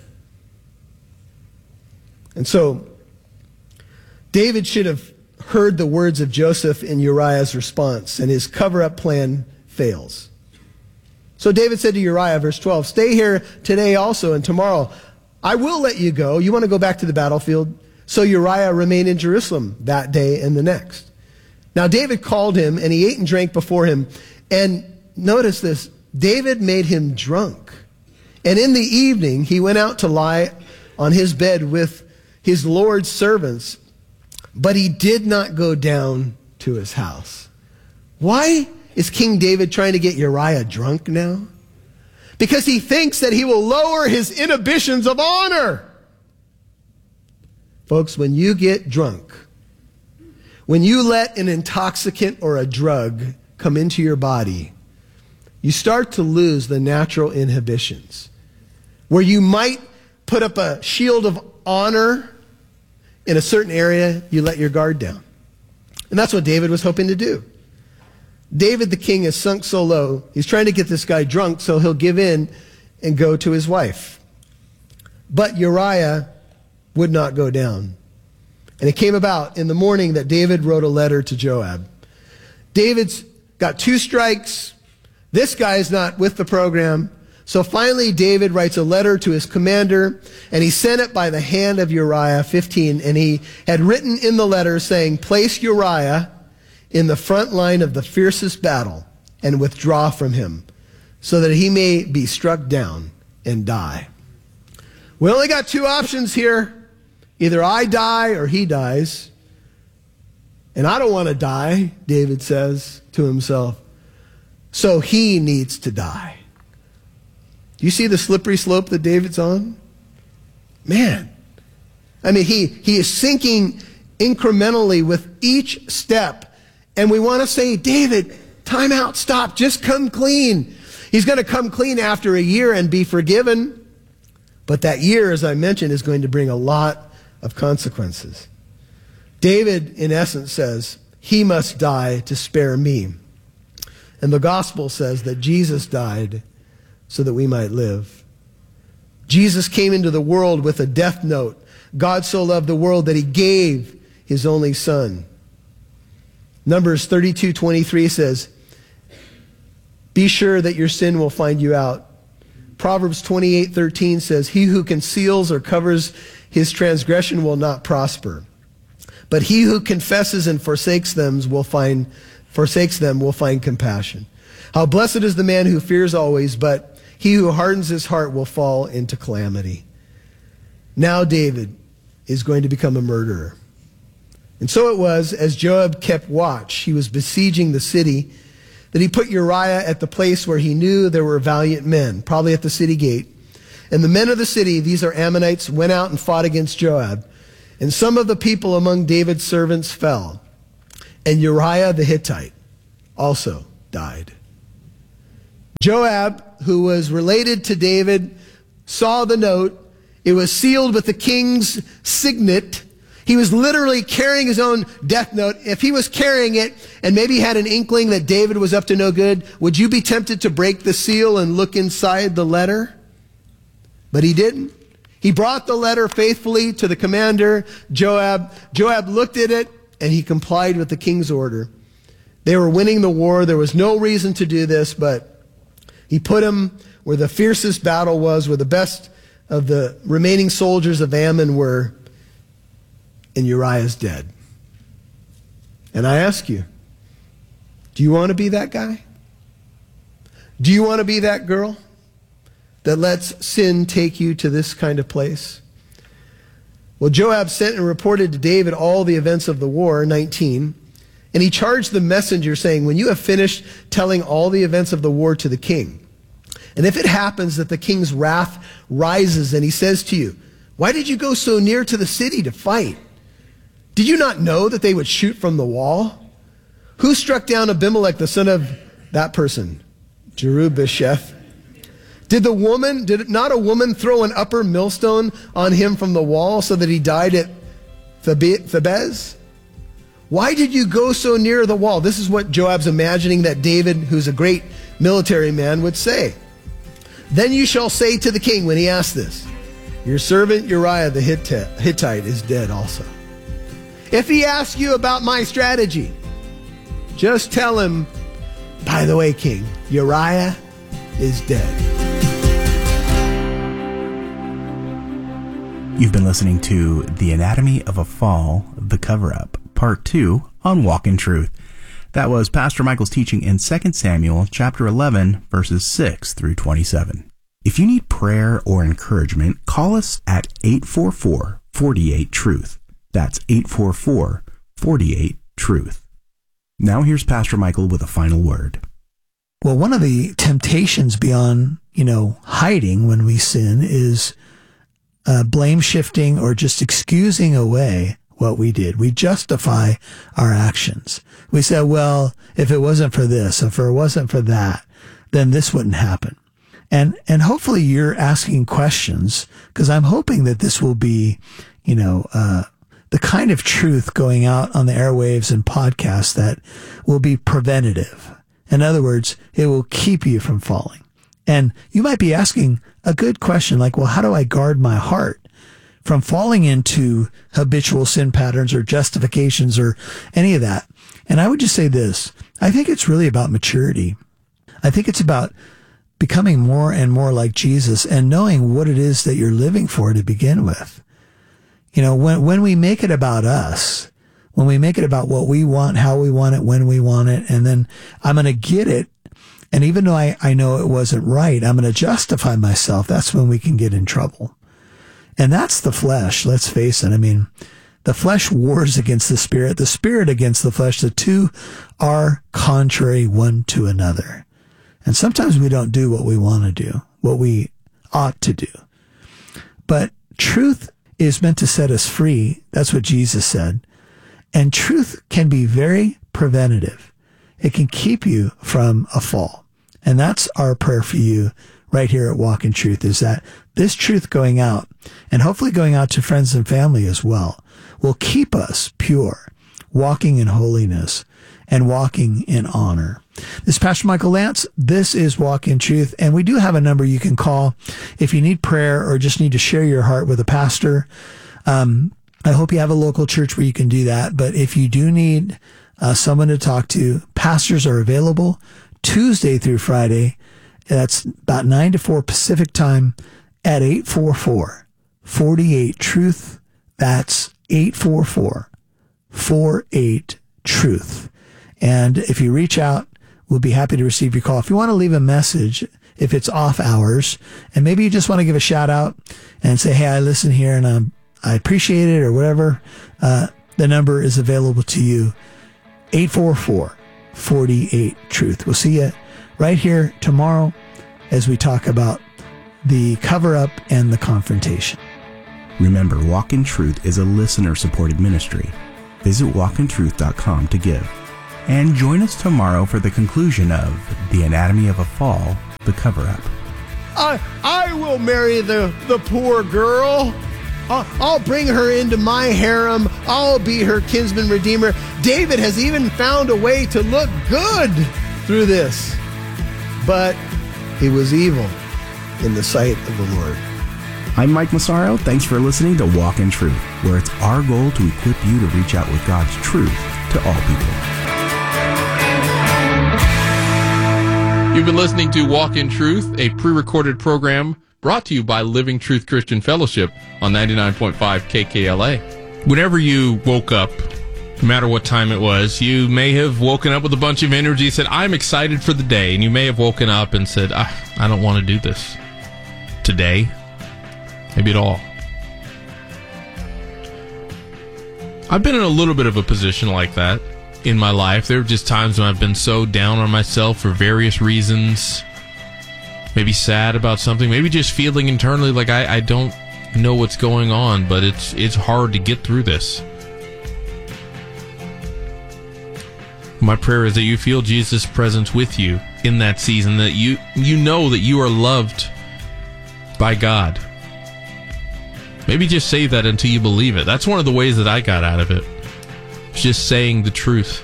And so, David should have heard the words of Joseph in Uriah's response, and his cover-up plan fails. So David said to Uriah, verse twelve, stay here today also, and tomorrow I will let you go. You want to go back to the battlefield? So Uriah remained in Jerusalem that day and the next. Now David called him, and he ate and drank before him. And notice this, David made him drunk. And in the evening, he went out to lie on his bed with his Lord's servants, but he did not go down to his house. Why is King David trying to get Uriah drunk now? Because he thinks that he will lower his inhibitions of honor. Folks, when you get drunk, when you let an intoxicant or a drug come into your body, you start to lose the natural inhibitions. Where you might put up a shield of honor in a certain area, you let your guard down. And that's what David was hoping to do. David the king is sunk so low, he's trying to get this guy drunk so he'll give in and go to his wife. But Uriah would not go down. And it came about in the morning that David wrote a letter to Joab. David's got two strikes. This guy is not with the program. So finally, David writes a letter to his commander, and he sent it by the hand of Uriah, fifteen, and he had written in the letter saying, place Uriah in the front line of the fiercest battle and withdraw from him, so that he may be struck down and die. We only got two options here. Either I die or he dies. And I don't want to die, David says to himself. So he needs to die. Do you see the slippery slope that David's on? Man. I mean, he, he is sinking incrementally with each step. And we want to say, David, time out, stop, just come clean. He's going to come clean after a year and be forgiven. But that year, as I mentioned, is going to bring a lot of consequences. David, in essence, says, he must die to spare me. And the gospel says that Jesus died so that we might live. Jesus came into the world with a death note. God so loved the world that he gave his only son. Numbers thirty-two twenty-three says, be sure that your sin will find you out. Proverbs twenty-eight thirteen says, he who conceals or covers his transgression will not prosper, but he who confesses and forsakes them will find forsakes them will find compassion. How blessed is the man who fears always, but he who hardens his heart will fall into calamity. Now David is going to become a murderer. And so it was, as Joab kept watch, he was besieging the city, that he put Uriah at the place where he knew there were valiant men, probably at the city gate. And the men of the city, these are Ammonites, went out and fought against Joab. And some of the people among David's servants fell. And Uriah the Hittite also died. Joab, who was related to David, saw the note. It was sealed with the king's signet. He was literally carrying his own death note. If he was carrying it and maybe had an inkling that David was up to no good, would you be tempted to break the seal and look inside the letter? But he didn't. He brought the letter faithfully to the commander, Joab. Joab looked at it and he complied with the king's order. They were winning the war. There was no reason to do this, but he put him where the fiercest battle was, where the best of the remaining soldiers of Ammon were, and Uriah's dead. And I ask you, do you want to be that guy? Do you want to be that girl that lets sin take you to this kind of place? Well, Joab sent and reported to David all the events of the war, nineteen, and he charged the messenger saying, when you have finished telling all the events of the war to the king, and if it happens that the king's wrath rises and he says to you, why did you go so near to the city to fight? Did you not know that they would shoot from the wall? Who struck down Abimelech, the son of that person? Jerubasheth. Did the woman, did not a woman throw an upper millstone on him from the wall so that he died at Thebez? Why did you go so near the wall? This is what Joab's imagining that David, who's a great military man, would say. Then you shall say to the king when he asks this, your servant Uriah the Hittite is dead also. If he asks you about my strategy, just tell him, by the way, king, Uriah is dead. You've been listening to The Anatomy of a Fall, The Cover-Up, Part two on Walk in Truth. That was Pastor Michael's teaching in Second Samuel chapter eleven, verses six through twenty-seven. If you need prayer or encouragement, call us at eight four four, four eight, TRUTH. That's eight four four, four eight, TRUTH. Now here's Pastor Michael with a final word. Well, one of the temptations beyond, you know, hiding when we sin is uh, blame shifting or just excusing away what we did. We justify our actions. We say, well, if it wasn't for this, if it wasn't for that, then this wouldn't happen. And, and hopefully you're asking questions, because I'm hoping that this will be, you know, uh, the kind of truth going out on the airwaves and podcasts that will be preventative. In other words, it will keep you from falling. And you might be asking a good question like, well, how do I guard my heart from falling into habitual sin patterns or justifications or any of that? And I would just say this. I think it's really about maturity. I think it's about becoming more and more like Jesus and knowing what it is that you're living for to begin with. You know, when, when we make it about us, when we make it about what we want, how we want it, when we want it, and then I'm going to get it, and even though I, I know it wasn't right, I'm going to justify myself, that's when we can get in trouble. And that's the flesh, let's face it. I mean, the flesh wars against the spirit, the spirit against the flesh. The two are contrary one to another. And sometimes we don't do what we want to do, what we ought to do. But truth is meant to set us free. That's what Jesus said. And truth can be very preventative. It can keep you from a fall. And that's our prayer for you right here at Walk in Truth, is that this truth going out, and hopefully going out to friends and family as well, will keep us pure, walking in holiness and walking in honor. This is Pastor Michael Lance. This is Walk in Truth. And we do have a number you can call if you need prayer or just need to share your heart with a pastor. Um, I hope you have a local church where you can do that. But if you do need uh, someone to talk to, pastors are available, Tuesday through Friday. That's about nine to four Pacific time at eight four four, four eight, truth. That's eight four four, four eight, truth. And if you reach out, we'll be happy to receive your call. If you want to leave a message, if it's off hours, and maybe you just want to give a shout out and say, hey, I listen here and um, I appreciate it or whatever, uh, the number is available to you, eight four four, four eight, truth. We'll see you right here tomorrow as we talk about the cover-up and the confrontation. Remember, Walk in Truth is a listener-supported ministry. Visit walk in truth dot com to give. And join us tomorrow for the conclusion of The Anatomy of a Fall, the cover-up. I, I will marry the, the poor girl. I'll, I'll bring her into my harem. I'll be her kinsman redeemer. David has even found a way to look good through this. But it was evil in the sight of the Lord. I'm Mike Massaro. Thanks for listening to Walk in Truth, where it's our goal to equip you to reach out with God's truth to all people. You've been listening to Walk in Truth, a pre-recorded program brought to you by Living Truth Christian Fellowship on ninety-nine point five K K L A. Whenever you woke up, no matter what time it was, you may have woken up with a bunch of energy, said, I'm excited for the day. And you may have woken up and said, I, I don't want to do this today, maybe at all. I've been in a little bit of a position like that in my life. There are just times when I've been so down on myself for various reasons, maybe sad about something, maybe just feeling internally like I, I don't know what's going on, but it's it's hard to get through this. My prayer is that you feel Jesus' presence with you in that season, that you you know that you are loved by God. Maybe just say that until you believe it. That's one of the ways that I got out of it. Just saying the truth.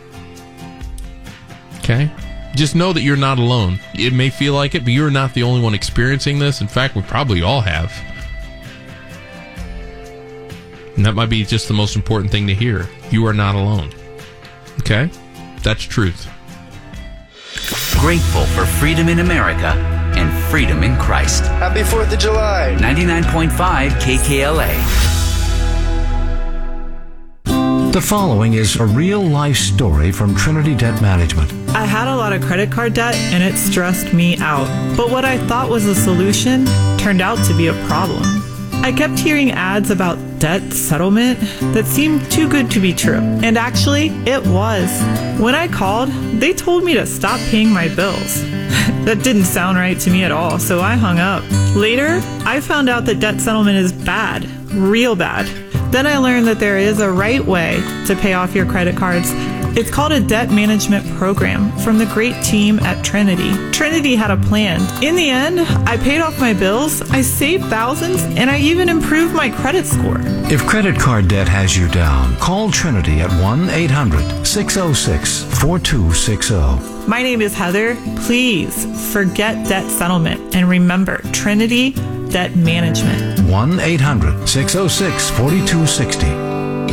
Okay? Just know that you're not alone. It may feel like it, but you're not the only one experiencing this. In fact, we probably all have. And that might be just the most important thing to hear. You are not alone. Okay? That's truth. Grateful for freedom in America and freedom in Christ. Happy fourth of July. ninety-nine point five K K L A. The following is a real-life story from Trinity Debt Management. I had a lot of credit card debt and it stressed me out. But what I thought was a solution turned out to be a problem. I kept hearing ads about debt settlement that seemed too good to be true. And actually, it was. When I called, they told me to stop paying my bills. That didn't sound right to me at all, so I hung up. Later, I found out that debt settlement is bad, real bad. Then I learned that there is a right way to pay off your credit cards. It's called a debt management program from the great team at Trinity. Trinity had a plan. In the end, I paid off my bills, I saved thousands, and I even improved my credit score. If credit card debt has you down, call Trinity at one eight hundred, six oh six, four two six oh. My name is Heather. Please forget debt settlement and remember Trinity Debt Management. one eight hundred, six oh six, four two six oh.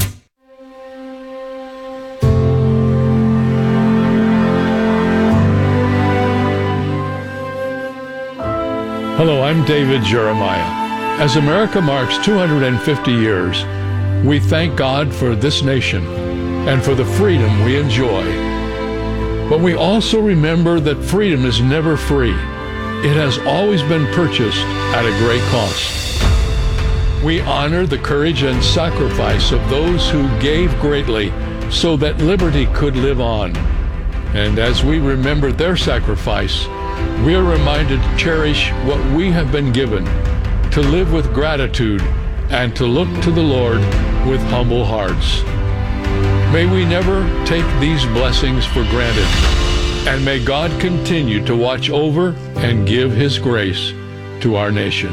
Hello, I'm David Jeremiah. As America marks two hundred fifty years, we thank God for this nation and for the freedom we enjoy. But we also remember that freedom is never free. It has always been purchased at a great cost. We honor the courage and sacrifice of those who gave greatly so that liberty could live on. And as we remember their sacrifice, we are reminded to cherish what we have been given, to live with gratitude, and to look to the Lord with humble hearts. May we never take these blessings for granted, and may God continue to watch over and give His grace to our nation.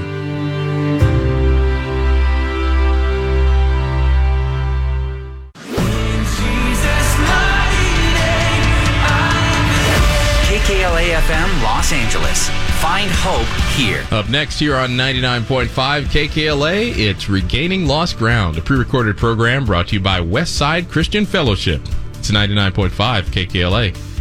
K K L A F M Los Angeles. Find hope here. Up next here on ninety-nine point five K K L A, it's Regaining Lost Ground, a pre-recorded program brought to you by Westside Christian Fellowship. It's ninety-nine point five K K L A.